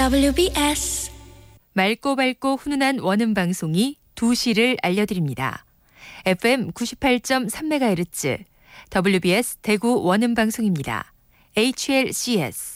WBS 맑고 밝고 훈훈한 원음 방송이 2시를 알려드립니다. FM 98.3MHz WBS 대구 원음 방송입니다. HLCS